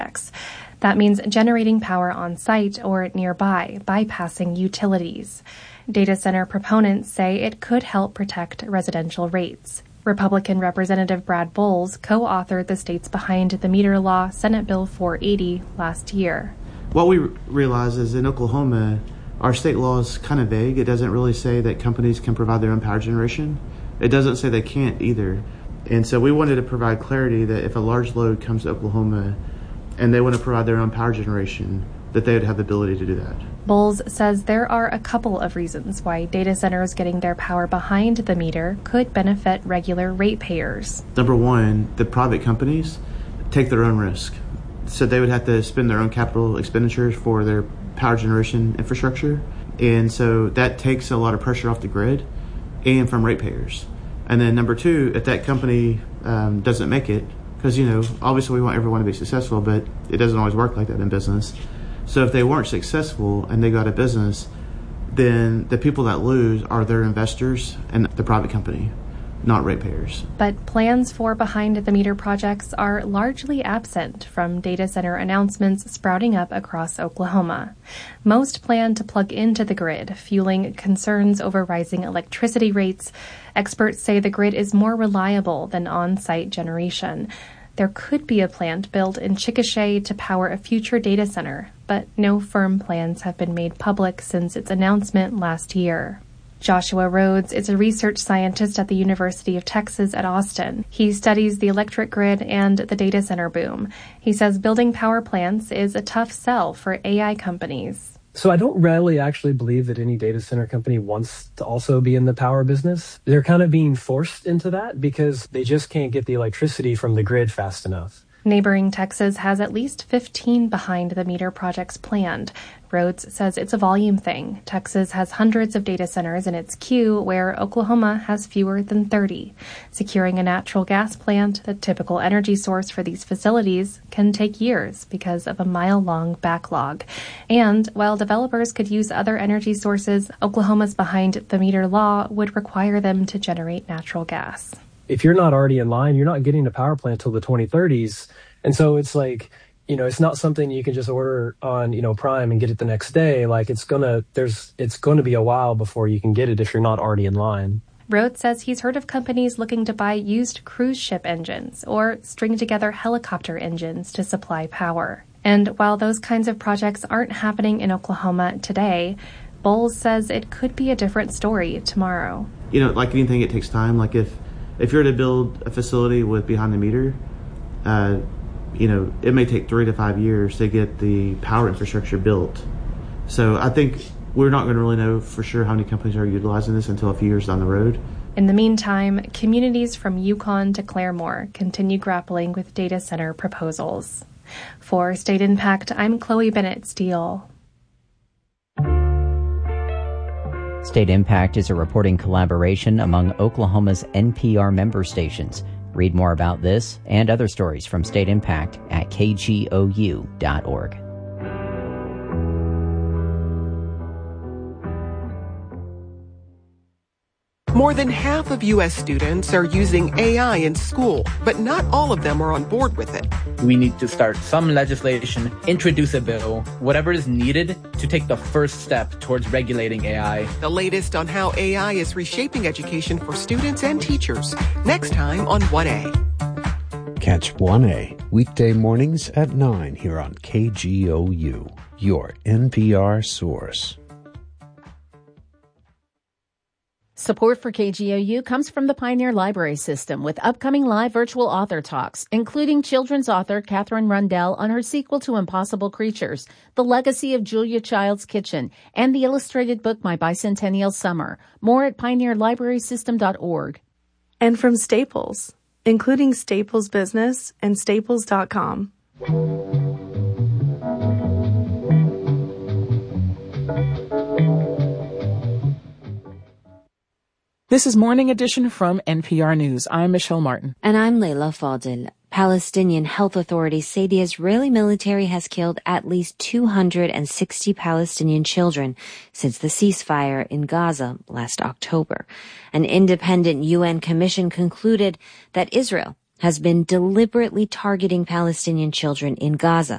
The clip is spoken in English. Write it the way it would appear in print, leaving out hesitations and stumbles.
That means generating power on site or nearby, bypassing utilities. Data center proponents say it could help protect residential rates. Republican Representative Brad Bowles co-authored the state's behind-the-meter law, Senate Bill 480, last year. What we realize is in Oklahoma, our state law is kind of vague. It doesn't really say that companies can provide their own power generation. It doesn't say they can't either. And so we wanted to provide clarity that if a large load comes to Oklahoma and they want to provide their own power generation, that they would have the ability to do that. Bowles says there are a couple of reasons why data centers getting their power behind the meter could benefit regular ratepayers. Number one, the private companies take their own risk. So they would have to spend their own capital expenditures for their power generation infrastructure. And so that takes a lot of pressure off the grid and from ratepayers. And then number two, if that company doesn't make it, because, obviously we want everyone to be successful, but it doesn't always work like that in business. So if they weren't successful and they go out of business, then the people that lose are their investors and the private company, not ratepayers. But plans for behind-the-meter projects are largely absent from data center announcements sprouting up across Oklahoma. Most plan to plug into the grid, fueling concerns over rising electricity rates. Experts say the grid is more reliable than on-site generation. There could be a plant built in Chickasha to power a future data center, but no firm plans have been made public since its announcement last year. Joshua Rhodes is a research scientist at the University of Texas at Austin. He studies the electric grid and the data center boom. He says building power plants is a tough sell for AI companies. So I don't really actually believe that any data center company wants to also be in the power business. They're kind of being forced into that because they just can't get the electricity from the grid fast enough. Neighboring Texas has at least 15 behind-the-meter projects planned. Rhodes says it's a volume thing. Texas has hundreds of data centers in its queue, where Oklahoma has fewer than 30. Securing a natural gas plant, the typical energy source for these facilities, can take years because of a mile-long backlog. And while developers could use other energy sources, Oklahoma's behind-the-meter law would require them to generate natural gas. If you're not already in line, you're not getting a power plant till the 2030s. And so it's like, it's not something you can just order on, Prime and get it the next day. Like it's going to be a while before you can get it if you're not already in line. Rhodes says he's heard of companies looking to buy used cruise ship engines or string together helicopter engines to supply power. And while those kinds of projects aren't happening in Oklahoma today, Bowles says it could be a different story tomorrow. Like anything, it takes time. Like if you're to build a facility with behind the meter, it may take 3 to 5 years to get the power infrastructure built. So I think we're not going to really know for sure how many companies are utilizing this until a few years down the road. In the meantime, communities from Yukon to Claremore continue grappling with data center proposals. For State Impact, I'm Chloe Bennett Steele. State Impact is a reporting collaboration among Oklahoma's NPR member stations. Read more about this and other stories from State Impact at kgou.org. More than half of U.S. students are using AI in school, but not all of them are on board with it. We need to start some legislation, introduce a bill, whatever is needed to take the first step towards regulating AI. The latest on how AI is reshaping education for students and teachers. Next time on 1A. Catch 1A weekday mornings at 9 here on KGOU, your NPR source. Support for KGOU comes from the Pioneer Library System with upcoming live virtual author talks, including children's author Catherine Rundell on her sequel to Impossible Creatures, The Legacy of Julia Child's Kitchen, and the illustrated book My Bicentennial Summer. More at pioneerlibrarysystem.org. And from Staples, including Staples Business and Staples.com. This is Morning Edition from NPR News. I'm Michelle Martin. And I'm Leila Fadel. Palestinian health authorities say the Israeli military has killed at least 260 Palestinian children since the ceasefire in Gaza last October. An independent UN commission concluded that Israel has been deliberately targeting Palestinian children in Gaza